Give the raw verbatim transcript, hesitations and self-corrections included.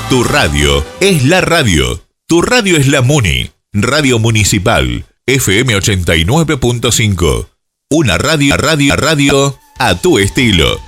Tu radio es la radio. Tu radio es la Muni. Radio Municipal. F M ochenta y nueve punto cinco. Una radio, radio, radio a tu estilo.